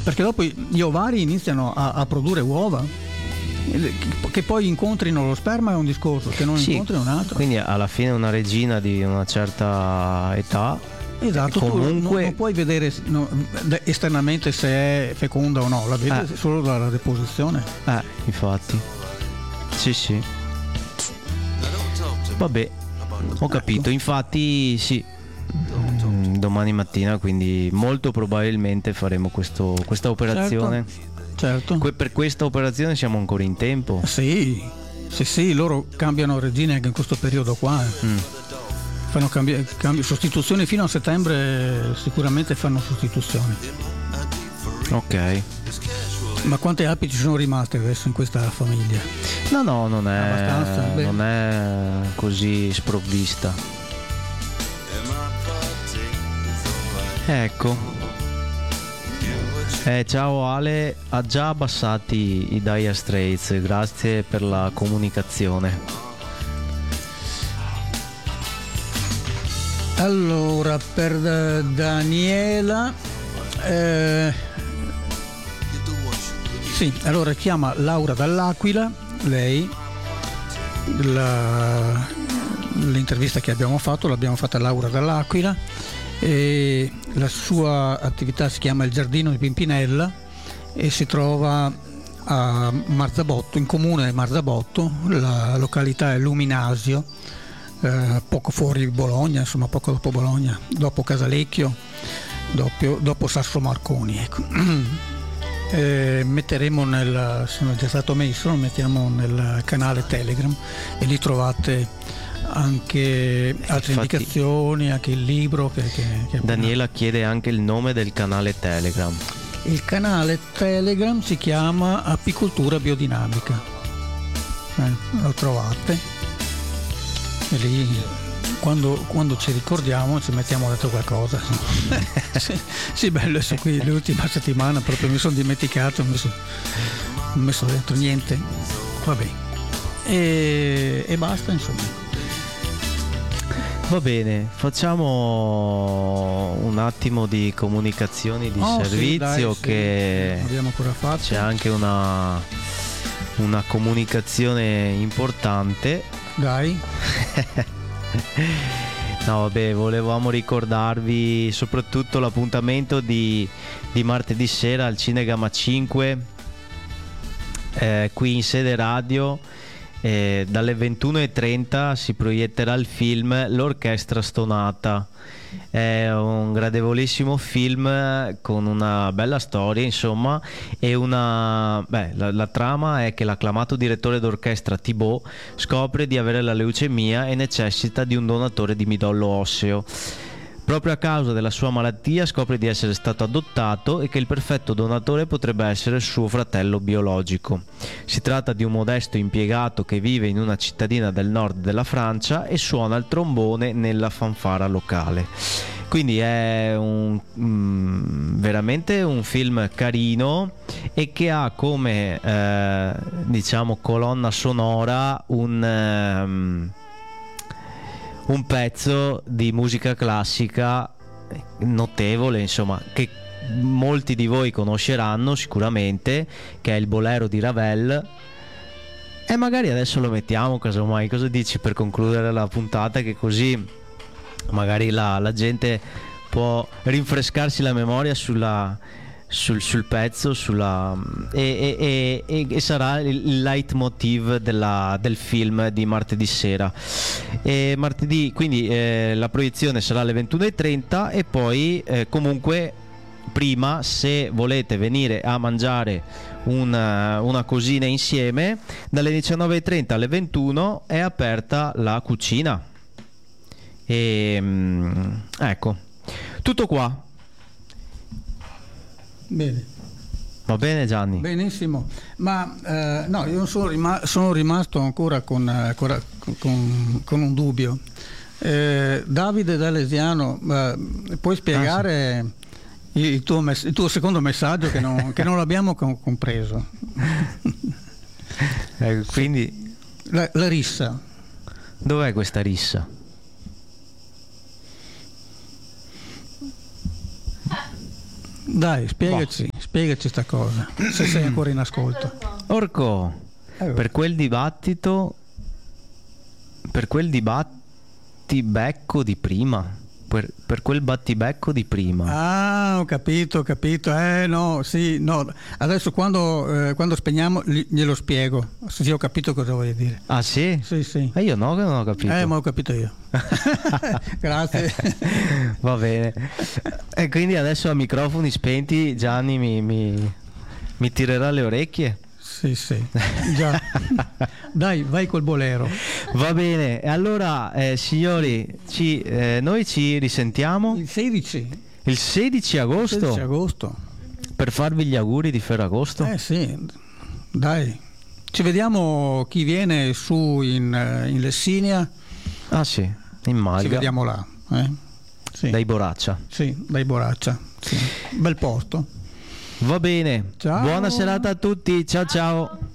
perché dopo gli ovari iniziano a produrre uova, che poi incontrino lo sperma è un discorso, che non incontrino un altro. Quindi alla fine una regina di una certa età, esatto, comunque tu non puoi vedere esternamente se è feconda o no, la vedi solo dalla deposizione. Infatti. Sì. Vabbè, ho capito. Infatti sì, domani mattina, quindi molto probabilmente faremo questa operazione. Certo. Per questa operazione siamo ancora in tempo. Sì, loro cambiano regine anche in questo periodo qua. Fanno sostituzioni fino a settembre, sicuramente fanno sostituzioni. Ok. Ma quante api ci sono rimaste adesso in questa famiglia? No, non è così sprovvista. Ecco. Ciao Ale, ha già abbassati i Dire Straits, grazie per la comunicazione. Allora, per Daniela, sì, allora chiama Laura dall'Aquila, lei, l'intervista che abbiamo fatto l'abbiamo fatta a Laura dall'Aquila, e la sua attività si chiama Il Giardino di Pimpinella e si trova a Marzabotto, in comune Marzabotto, la località è Luminasio, poco fuori Bologna, insomma poco dopo Bologna, dopo Casalecchio, dopo Sasso Marconi, ecco. Metteremo sono già stato messo, lo mettiamo nel canale Telegram e lì trovate anche altre indicazioni, anche il libro che Daniela chiede anche il nome del canale Telegram. Il Telegram si chiama Apicoltura Biodinamica, lo trovate e lì quando ci ricordiamo ci mettiamo dentro qualcosa. sì, bello, adesso qui l'ultima settimana proprio mi sono dimenticato, non ho messo dentro niente, vabbè, e basta, insomma. Va bene, facciamo un attimo di comunicazioni di servizio, sì, che abbiamo ancora fatto. C'è anche una comunicazione importante. Dai. No, vabbè, volevamo ricordarvi soprattutto l'appuntamento di martedì sera al Cinegama 5, qui in sede radio. Dalle 21:30 si proietterà il film L'Orchestra Stonata. È un gradevolissimo film con una bella storia, insomma, e la trama è che l'acclamato direttore d'orchestra Thibaut scopre di avere la leucemia e necessita di un donatore di midollo osseo. Proprio a causa della sua malattia scopre di essere stato adottato e che il perfetto donatore potrebbe essere suo fratello biologico. Si tratta di un modesto impiegato che vive in una cittadina del nord della Francia e suona il trombone nella fanfara locale. Quindi è veramente un film carino e che ha come colonna sonora un pezzo di musica classica notevole, insomma, che molti di voi conosceranno sicuramente, che è il Bolero di Ravel, e magari adesso lo mettiamo, casomai. Cosa dici per concludere la puntata, che così magari la gente può rinfrescarsi la memoria sul pezzo, e sarà il leitmotiv del film di martedì sera. E martedì, quindi la proiezione sarà alle 21:30 e poi comunque prima, se volete venire a mangiare una cosina insieme, dalle 19:30 alle 21 è aperta la cucina. Ecco, tutto qua. Bene. Va bene, Gianni? Benissimo, ma no, io sono rimasto ancora con un dubbio. Davide D'Alesiano, puoi spiegare il tuo secondo messaggio che non l'abbiamo compreso? Quindi la rissa. Dov'è questa rissa? Dai, spiegaci. Spiegaci sta cosa, se sei ancora in ascolto. Orco, per quel dibattibecco di prima. Per quel battibecco di prima. Ah, ho capito. No, sì, no. Adesso quando spegniamo glielo spiego. Sì, ho capito cosa vuoi dire. Ah sì? Sì. Io no, che non ho capito. Ma ho capito io. Grazie. Va bene. E quindi adesso a microfoni spenti Gianni mi tirerà le orecchie? Sì, già. Dai, vai col bolero. Va bene, allora signori, noi ci risentiamo Il 16 agosto. 16 agosto. Per farvi gli auguri di Ferragosto. Sì, dai. Ci vediamo chi viene su in Lessinia. Ah sì, in Malga. Ci vediamo là. Sì. Dai Boraccia. Sì, dai Boraccia. Sì. Bel posto. Va bene. Ciao. Buona serata a tutti. Ciao ciao.